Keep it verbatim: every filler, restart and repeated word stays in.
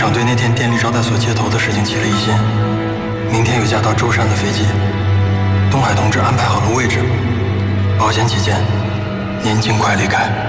长对那天电力招待所接头的事情起了疑心，明天有架到舟山的飞机，东海同志安排好了位置，保险起见，您尽快离开。